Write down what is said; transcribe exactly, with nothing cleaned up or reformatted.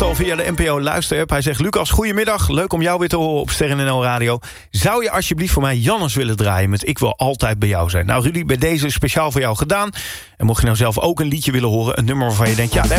al via de N P O luisterapp. Hij zegt, Lucas, goedemiddag. Leuk om jou weer te horen op Sterren N L Radio. Zou je alsjeblieft voor mij Jannes willen draaien met Ik wil altijd bij jou zijn? Nou, Rudy, bij deze speciaal voor jou gedaan. En mocht je nou zelf ook een liedje willen horen, een nummer waarvan je denkt, ja, daar